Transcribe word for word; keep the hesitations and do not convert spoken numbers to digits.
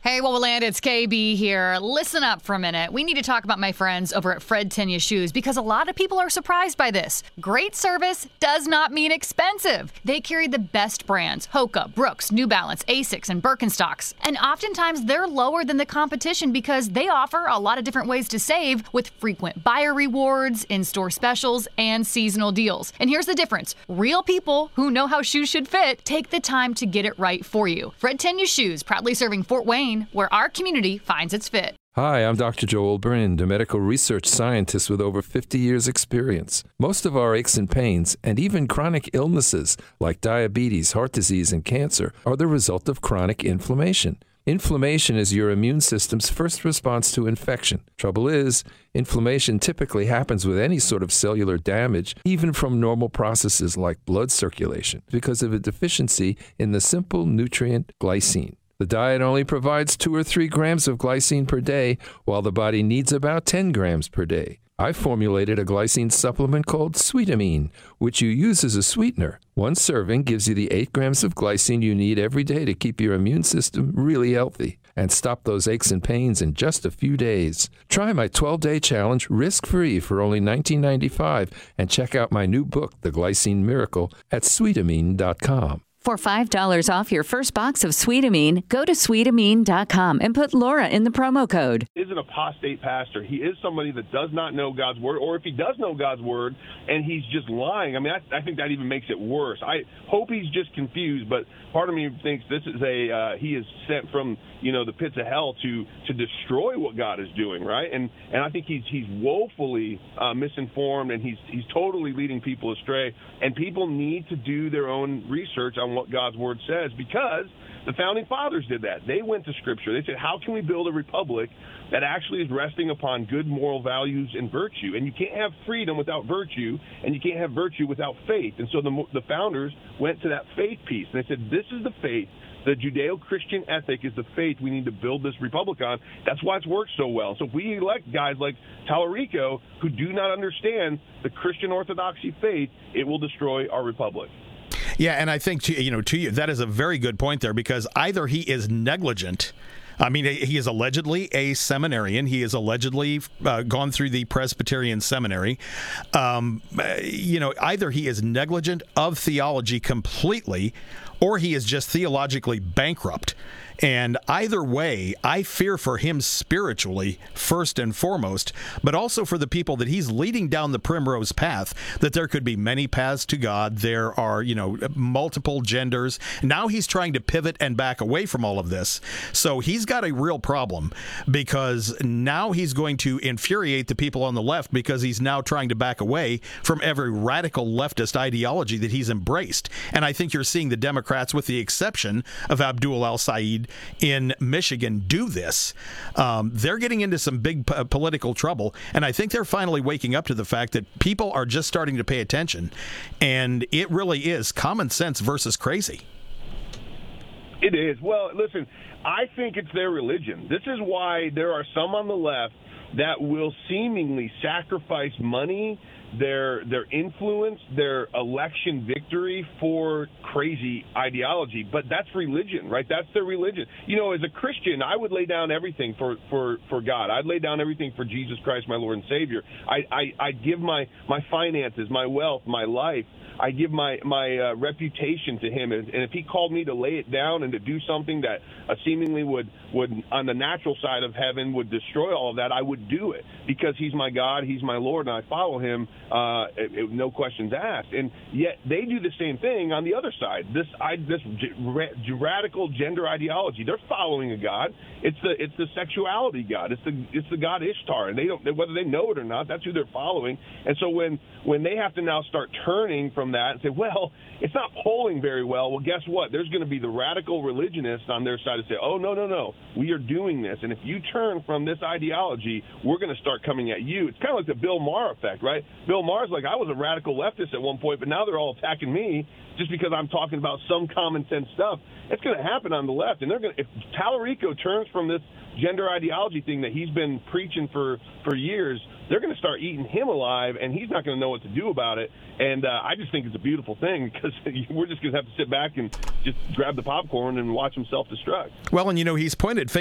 Hey, what will land? It's K B here. Listen up for a minute. We need to talk about my friends over at Fred Tenya Shoes because a lot of people are surprised by this. Great service does not mean expensive. They carry the best brands: Hoka, Brooks, New Balance, Asics, and Birkenstocks. And oftentimes they're lower than the competition because they offer a lot of different ways to save with frequent buyer rewards, in-store specials, and seasonal deals. And here's the difference. Real people who know how shoes should fit take the time to get it right for you. Fred Tenya Shoes, proudly serving Fort Wayne, where our community finds its fit. Hi, I'm Doctor Joel Brind, a medical research scientist with over fifty years experience. Most of our aches and pains, and even chronic illnesses like diabetes, heart disease, and cancer, are the result of chronic inflammation. Inflammation is your immune system's first response to infection. Trouble is, inflammation typically happens with any sort of cellular damage, even from normal processes like blood circulation, because of a deficiency in the simple nutrient glycine. The diet only provides two or three grams of glycine per day, while the body needs about ten grams per day. I formulated a glycine supplement called Sweetamine, which you use as a sweetener. One serving gives you the eight grams of glycine you need every day to keep your immune system really healthy and stop those aches and pains in just a few days. Try my twelve-day challenge risk-free for only nineteen ninety-five dollars and check out my new book, The Glycine Miracle, at sweetamine dot com. For five dollars off your first box of Sweetamine, go to sweetamine dot com and put Laura in the promo code. He is an apostate pastor. He is somebody that does not know God's word, or if he does know God's word and he's just lying, I mean, I, I think that even makes it worse. I hope he's just confused, but part of me thinks this is a, uh, he is sent from, you know, the pits of hell to to destroy what God is doing, right? And and I think he's he's woefully uh, misinformed, and he's he's totally leading people astray. And people need to do their own research on what God's word says, because the founding fathers did that. They went to Scripture. They said, how can we build a republic that actually is resting upon good moral values and virtue? And you can't have freedom without virtue, and you can't have virtue without faith. And so the, the founders went to that faith piece, and they said, this is the faith. The Judeo-Christian ethic is the faith we need to build this republic on. That's why it's worked so well. So if we elect guys like Tallarico who do not understand the Christian orthodoxy faith, it will destroy our republic. Yeah, and I think, to, you know, to you, that is a very good point there, because either he is negligent. I mean, he is allegedly a seminarian. He has allegedly uh, gone through the Presbyterian seminary. Um, you know, either he is negligent of theology completely, or he is just theologically bankrupt. And either way, I fear for him spiritually, first and foremost, but also for the people that he's leading down the primrose path, that there could be many paths to God. There are, you know, multiple genders. Now he's trying to pivot and back away from all of this. So he's got a real problem, because now he's going to infuriate the people on the left, because he's now trying to back away from every radical leftist ideology that he's embraced. And I think you're seeing the Democrats, with the exception of Abdul al-Said in Michigan, do this. Um, they're getting into some big p- political trouble, and I think they're finally waking up to the fact that people are just starting to pay attention, and it really is common sense versus crazy. It is. Well, listen, I think it's their religion. This is why there are some on the left that will seemingly sacrifice money, their their influence, their election victory for crazy ideology. But that's religion, right? That's their religion. You know, as a Christian, I would lay down everything for, for, for God. I'd lay down everything for Jesus Christ, my Lord and Savior. I, I, I'd give my, my finances, my wealth, my life. I give my my uh, reputation to him, and, and if he called me to lay it down and to do something that uh, seemingly would, would, on the natural side of heaven, would destroy all of that, I would do it, because he's my God, he's my Lord, and I follow him, uh, it, it, no questions asked. And yet they do the same thing on the other side. This I, this radical gender ideology, they're following a God. It's the it's the sexuality God. It's the it's the God Ishtar, and they don't, whether they know it or not, that's who they're following. And so when when they have to now start turning from that and say, well, it's not polling very well. Well, guess what? There's going to be the radical religionists on their side to say, oh, no, no, no, we are doing this. And if you turn from this ideology, we're going to start coming at you. It's kind of like the Bill Maher effect, right? Bill Maher's like, I was a radical leftist at one point, but now they're all attacking me just because I'm talking about some common sense stuff. It's going to happen on the left. And they're going to, if Tallarico turns from this gender ideology thing that he's been preaching for, for years, they're going to start eating him alive, and he's not going to know what to do about it. And uh, I just think it's a beautiful thing, because we're just going to have to sit back and just grab the popcorn and watch him self-destruct. Well, and, you know, he's pointed